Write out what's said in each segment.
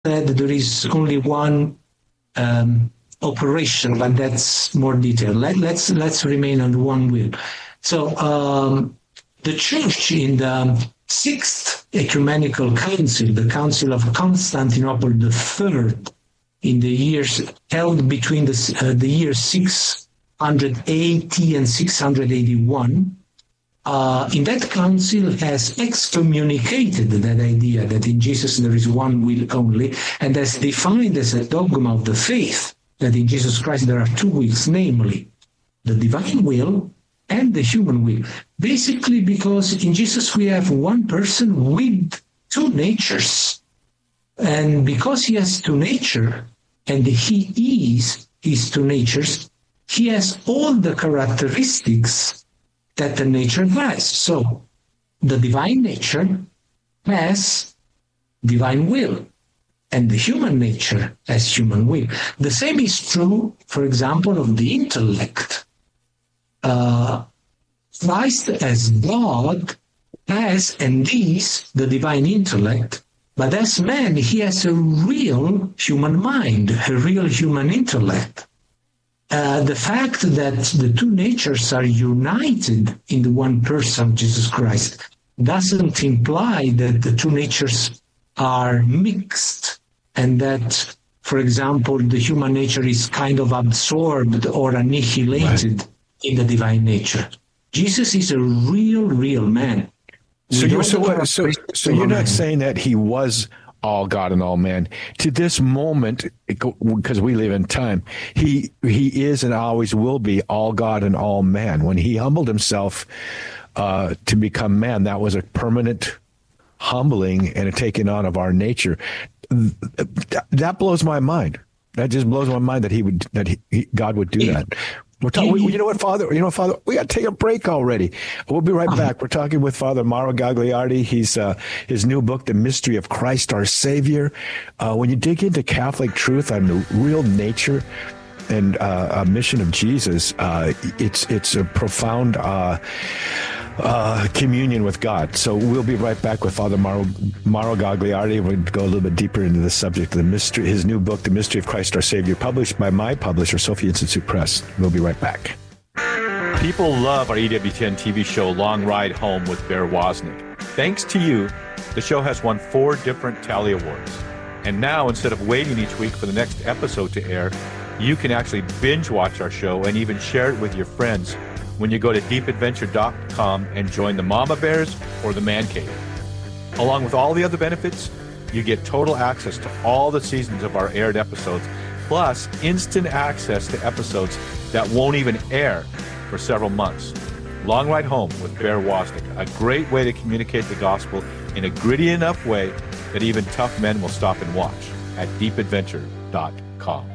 said there is only one operation, but that's more detailed. Let's remain on one will. So the Church in the Sixth Ecumenical Council, the Council of Constantinople III, in the years held between the years 680 and 681, in that council has excommunicated that idea that in Jesus there is one will only, and has defined as a dogma of the faith that in Jesus Christ there are two wills, namely the divine will and the human will. Basically because in Jesus we have one person with two natures. And because he has two natures, and he is his two natures, he has all the characteristics that the nature has. So the divine nature has divine will, and the human nature has human will. The same is true, for example, of the intellect. Christ as God has and is the divine intellect, but as man, he has a real human mind, a real human intellect. The fact that the two natures are united in the one person, Jesus Christ, doesn't imply that the two natures are mixed and that, for example, the human nature is kind of absorbed or annihilated in the divine nature. Jesus is a real man. So you're not saying that he was all God and all man. To this moment, because we live in time, he is and always will be all God and all man. When he humbled himself to become man, that was a permanent humbling and a taking on of our nature. That blows my mind. That just blows my mind that God would do that. You know what, Father? We got to take a break already. We'll be right back. We're talking with Father Mauro Gagliardi. He's his new book, The Mystery of Christ Our Savior. When you dig into Catholic truth on the real nature and a mission of Jesus, it's a profound communion with God. So we'll be right back with Father Mauro Gagliardi. We'll go a little bit deeper into the subject of the mystery. His new book, The Mystery of Christ Our Savior, published by my publisher, Sophia Institute Press. We'll be right back. People love our EWTN TV show, Long Ride Home with Bear Wozniak. Thanks to you, the show has won 4 different Tally Awards. And now, instead of waiting each week for the next episode to air, you can actually binge watch our show and even share it with your friends when you go to deepadventure.com and join the Mama Bears or the Man Cave. Along with all the other benefits, you get total access to all the seasons of our aired episodes, plus instant access to episodes that won't even air for several months. Long Ride Home with Bear Wozniak, a great way to communicate the gospel in a gritty enough way that even tough men will stop and watch at deepadventure.com.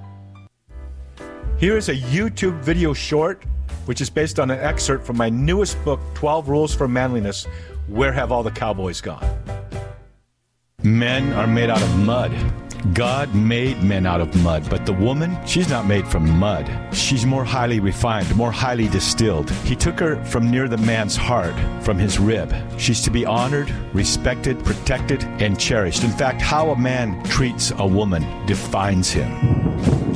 Here is a YouTube video short which is based on an excerpt from my newest book, 12 Rules for Manliness, Where Have All the Cowboys Gone? Men are made out of mud. God made men out of mud, but the woman, she's not made from mud. She's more highly refined, more highly distilled. He took her from near the man's heart, from his rib. She's to be honored, respected, protected, and cherished. In fact, how a man treats a woman defines him.